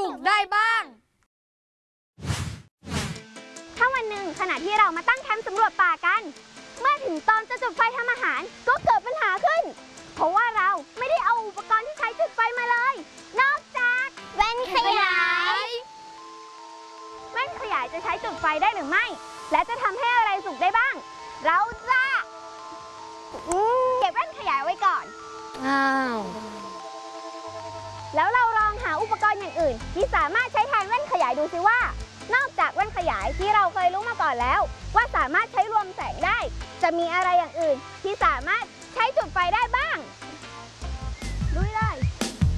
สุขได้บ้างถ้าวันหนึ่งขณะที่เรามาตั้งแคมป์สำรวจป่ากันเมื่อถึงตอนจะจุดไฟทำอาหารก็เกิดปัญหาขึ้นเพราะว่าเราไม่ได้เอาอุปกรณ์ที่ใช้จุดไฟมาเลยนอกจากแว่นขยายแว่นขยายจะใช้จุดไฟได้หรือไม่และจะทำให้อะไรสุกได้บ้างเราจะเก็บแว่นขยายไว้ก่อนแล้วเราลองหาอุปกรณ์อย่างอื่นที่สามารถใช้แทนแว่นขยายดูซิว่านอกจากแว่นขยายที่เราเคยรู้มาก่อนแล้วว่าสามารถใช้รวมแสงได้จะมีอะไรอย่างอื่นที่สามารถใช้จุดไฟได้บ้าง